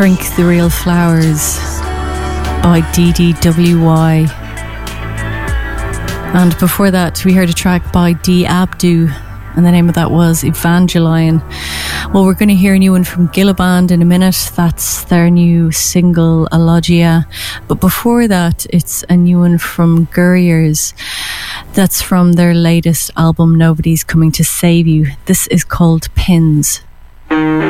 Drink the Real Flowers by DDWY. And before that, we heard a track by D Abdu, and the name of that was Evangelion. Well, we're going to hear a new one from Gilliband in a minute. That's their new single, Alogia. But before that, it's a new one from Gurriers. That's from their latest album, Nobody's Coming to Save You. This is called Pins.